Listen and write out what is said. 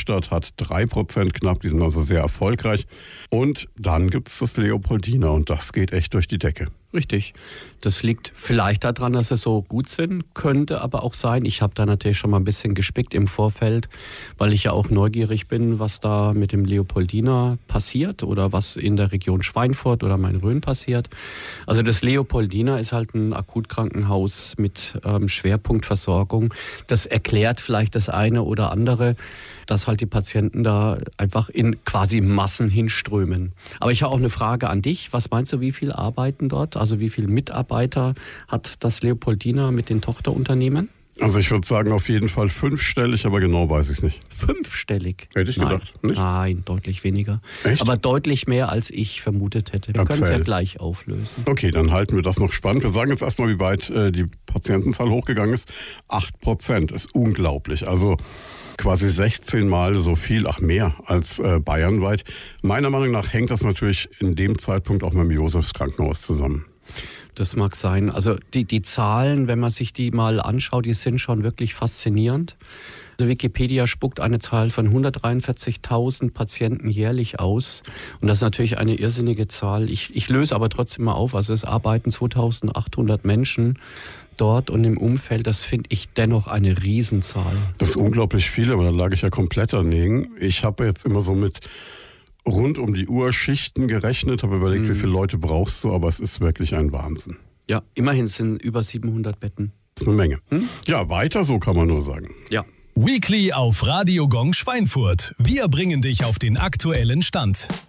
Darmstadt hat 3% knapp, die sind also sehr erfolgreich. Und dann gibt es das Leopoldina und das geht echt durch die Decke. Richtig. Das liegt vielleicht daran, dass sie so gut sind, könnte aber auch sein. Ich habe da natürlich schon mal ein bisschen gespickt im Vorfeld, weil ich ja auch neugierig bin, was da mit dem Leopoldina passiert oder was in der Region Schweinfurt oder Main-Rhön passiert. Also das Leopoldina ist halt ein Akutkrankenhaus mit Schwerpunktversorgung. Das erklärt vielleicht das eine oder andere, dass halt die Patienten da einfach in quasi Massen hinströmen. Aber ich habe auch eine Frage an dich. Was meinst du, wie viel arbeiten dort? Also wie viele Mitarbeiter hat das Leopoldina mit den Tochterunternehmen? Also ich würde sagen auf jeden Fall 5-stellig, aber genau weiß ich es nicht. 5-stellig? Hätte ich gedacht, nicht? Nein, deutlich weniger. Echt? Aber deutlich mehr, als ich vermutet hätte. Wir können es ja gleich auflösen. Okay, dann halten wir das noch spannend. Wir sagen jetzt erstmal, wie weit die Patientenzahl hochgegangen ist. 8% ist unglaublich. Also quasi 16 Mal so viel, mehr als bayernweit. Meiner Meinung nach hängt das natürlich in dem Zeitpunkt auch mit dem Josefskrankenhaus zusammen. Das mag sein. Also die Zahlen, wenn man sich die mal anschaut, die sind schon wirklich faszinierend. Also Wikipedia spuckt eine Zahl von 143.000 Patienten jährlich aus. Und das ist natürlich eine irrsinnige Zahl. Ich löse aber trotzdem mal auf. Also es arbeiten 2.800 Menschen dort und im Umfeld. Das finde ich dennoch eine Riesenzahl. Das ist unglaublich viel, aber da lag ich ja komplett daneben. Ich habe jetzt immer so mit rund um die Uhr Schichten gerechnet, habe überlegt, wie viele Leute brauchst du, aber es ist wirklich ein Wahnsinn. Ja, immerhin sind über 700 Betten. Das ist eine Menge. Ja, weiter so kann man nur sagen. Ja. Weekly auf Radio Gong Schweinfurt. Wir bringen dich auf den aktuellen Stand.